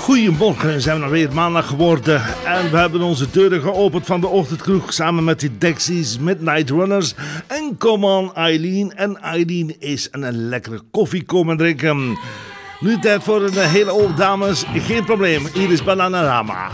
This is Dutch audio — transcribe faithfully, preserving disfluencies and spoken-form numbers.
Goedemorgen, zijn we nog weer maandag geworden en we hebben onze deuren geopend van de ochtendkroeg samen met de Dexys Midnight Runners en Come On Eileen. En Eileen is een lekkere koffie komen drinken. Nu tijd voor een hele oude dames, geen probleem, hier is Bananarama.